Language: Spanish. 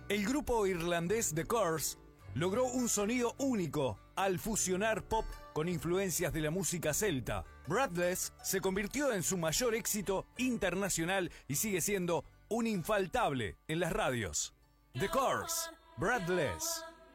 El grupo irlandés The Corrs logró un sonido único al fusionar pop con influencias de la música celta. Breathless se convirtió en su mayor éxito internacional y sigue siendo un infaltable en las radios. The Corrs, Breathless.